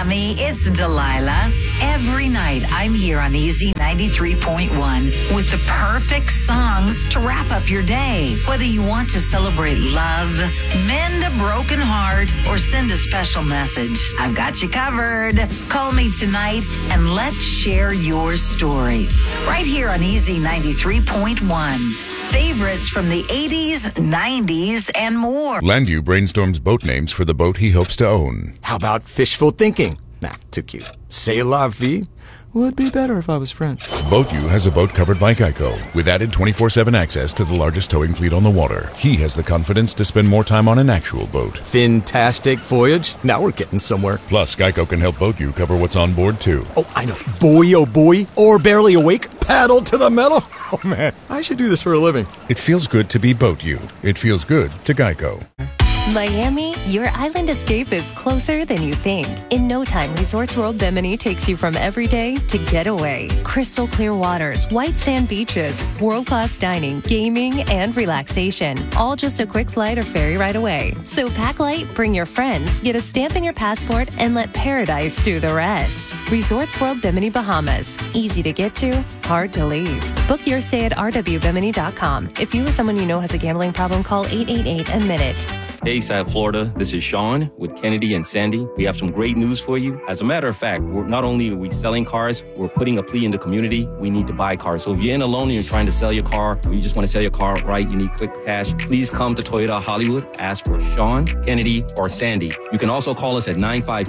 Miami, it's Delilah. Every night I'm here on Easy 93.1 with the perfect songs to wrap up your day. Whether you want to celebrate love, mend a broken heart, or send a special message, I've got you covered. Call me tonight and let's share your story. Right here on Easy 93.1. Favorites from the 80s, 90s, and more. Landu brainstorms boat names for the boat he hopes to own. How about fishful thinking? Nah, too cute. C'est la vie? Would be better if I was French. BoatU has a boat covered by Geico with added 24/7 access to the largest towing fleet on the water. He has the confidence to spend more time on an actual boat. Fantastic voyage. Now we're getting somewhere. Plus, Geico can help BoatU cover what's on board, too. Oh, I know. Boy, oh boy. Or barely awake. Paddle to the metal. Oh, man. I should do this for a living. It feels good to be BoatU. It feels good to Geico. Miami, your island escape is closer than you think. In no time, Resorts World Bimini takes you from everyday to getaway. Crystal clear waters, white sand beaches, world-class dining, gaming, and relaxation. All just a quick flight or ferry ride away. So pack light, bring your friends, get a stamp in your passport, and let paradise do the rest. Resorts World Bimini Bahamas. Easy to get to, hard to leave. Book your stay at rwbimini.com. If you or someone you know has a gambling problem, call 888-ADMIT-IT. Hey, South Florida, this is Sean with Kennedy and Sandy. We have some great news for you. As a matter of fact, not only are we selling cars, we're putting a plea in the community. We need to buy cars. So if you're in a loan and you're trying to sell your car, or you just want to sell your car right, you need quick cash, please come to Toyota Hollywood. Ask for Sean, Kennedy, or Sandy. You can also call us at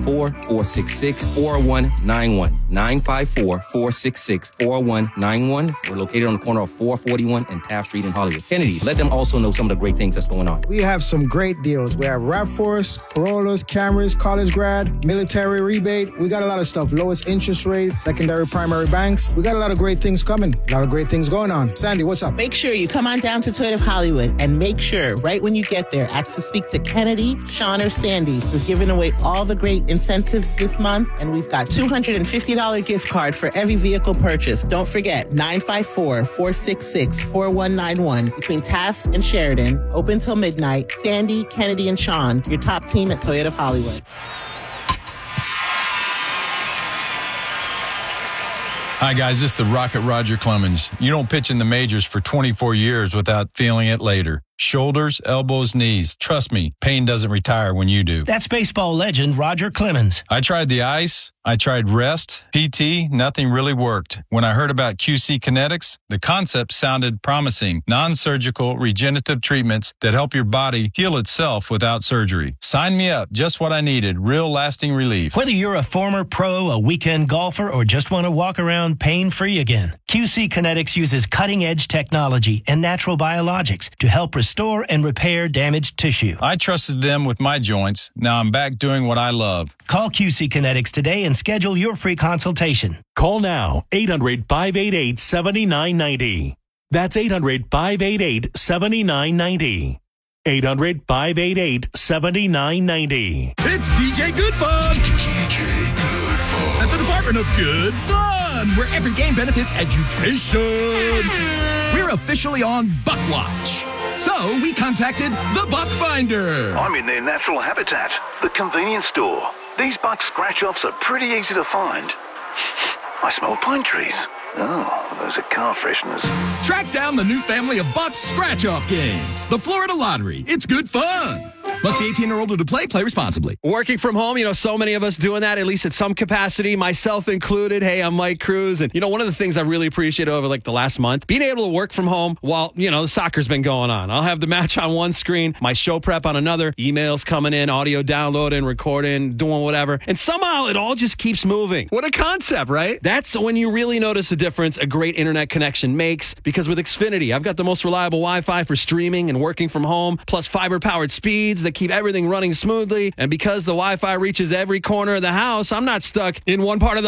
954-466-4191. 954-466-4191. We're located on the corner of 441 and Taft Street in Hollywood. Kennedy, let them also know some of the great things that's going on. We have some great deals. We have RAV4s, Corollas, Camrys, college grad, military rebate. We got a lot of stuff. Lowest interest rate, secondary, primary banks. We got a lot of great things coming. A lot of great things going on. Sandy, what's up? Make sure you come on down to Toyota of Hollywood and make sure right when you get there, ask to speak to Kennedy, Sean, or Sandy. We're giving away all the great incentives this month, and we've got $250 gift card for every vehicle purchase. Don't forget, 954-466-4191 between Taft and Sheridan. Open till midnight. Sandy, Kennedy, and Sean, your top team at Toyota of Hollywood. Hi, guys. This is the Rocket Roger Clemens. You don't pitch in the majors for 24 years without feeling it later. Shoulders, elbows, knees. Trust me, pain doesn't retire when you do. That's baseball legend Roger Clemens. I tried the ice. I tried rest, PT, nothing really worked. When I heard about QC Kinetics, the concept sounded promising. Non-surgical regenerative treatments that help your body heal itself without surgery. Sign me up. Just what I needed. Real lasting relief. Whether you're a former pro, a weekend golfer, or just want to walk around pain-free again, QC Kinetics uses cutting-edge technology and natural biologics to help restore and repair damaged tissue. I trusted them with my joints. Now I'm back doing what I love. Call QC Kinetics today and schedule your free consultation. Call now, 800-588-7990. That's 800-588-7990. 800-588-7990. It's DJ Good Fun! DJ Good Fun! At the Department of Good Fun, where every game benefits education. We're officially on Buck Watch. So we contacted the Buck Finder. I'm in their natural habitat, the convenience store. These buck scratch-offs are pretty easy to find. I smell pine trees. Oh, those are car fresheners. Track down the new family of Buck's scratch-off games. The Florida Lottery. It's good fun. Must be 18 or older to play. Play responsibly. Working from home, so many of us doing that, at least at some capacity, myself included. Hey, I'm Mike Cruz. And, one of the things I really appreciate over the last month, being able to work from home while, the soccer's been going on. I'll have the match on one screen, my show prep on another, emails coming in, audio downloading, recording, doing whatever. And somehow it all just keeps moving. What a concept, right? That's when you really notice the difference a great internet connection makes. Because with Xfinity, I've got the most reliable Wi-Fi for streaming and working from home, plus fiber-powered speeds that keep everything running smoothly. And because the Wi-Fi reaches every corner of the house, I'm not stuck in one part of the